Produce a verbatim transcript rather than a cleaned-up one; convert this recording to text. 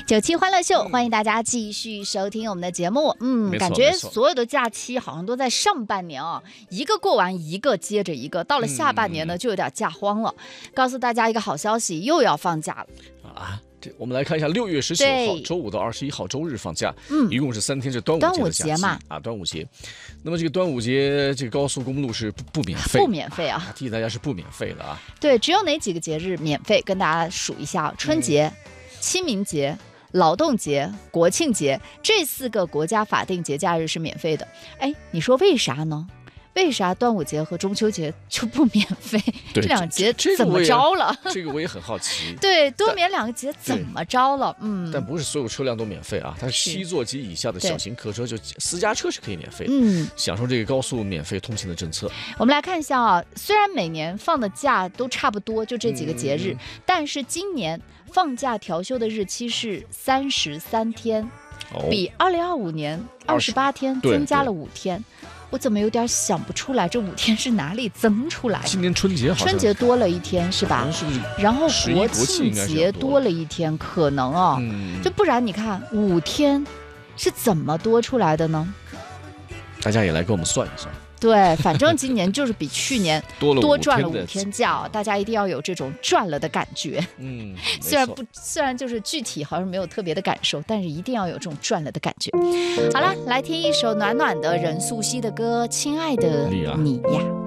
九七欢乐秀，欢迎大家继续收听我们的节目。嗯，感觉所有的假期好像都在上半年啊，一个过完一个接着一个，到了下半年呢，就有点假荒了。告诉大家一个好消息，又要放假了啊！ 我们来看一下，六月十九号周五到二十一号周日放假，嗯，一共是三天，是端午节的假期，端午节嘛啊，端午节。那么这个端午节，这个高速公路是不不免费， 不免费啊， 提醒大家是不免费的啊。 对，只有哪几个节日免费？跟大家数一下：春节、嗯、清明节、劳动节、国庆节，这四个国家法定节假日是免费的。哎，你说为啥呢？为啥端午节和中秋节就不免费？这两个节怎么着了？ 这个我也很好奇。 对，多免两个节怎么着了？嗯， 但不是所有车辆都免费啊，它七座及以下的小型客车，就私家车是可以免费的，嗯，享受这个高速免费通行的政策。 我们来看一下啊，虽然每年放的假都差不多，就这几个节日，嗯、但是今年放假调休的日期是三十三天，哦、比二零二五年二十八天增加了五天。我怎么有点想不出来，这五天是哪里增出来的？ 今年春节好像春节多了一天是吧？ 是不是？ 然后国庆节多了一天，可能啊、哦，嗯、就不然你看五天是怎么多出来的呢？ 大家也来给我们算一算。 对，反正今年就是比去年多赚了五天假，大家一定要有这种赚了的感觉。嗯，虽然不，虽然就是具体好像没有特别的感受，但是一定要有这种赚了的感觉。好了，来听一首暖暖的任素汐的歌，《亲爱的你呀》。